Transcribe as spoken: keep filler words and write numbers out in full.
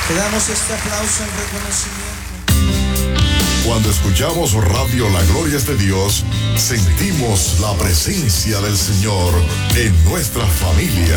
Te damos este aplauso en reconocimiento. Cuando escuchamos Radio La Gloria es de Dios, sentimos la presencia del Señor en nuestra familia.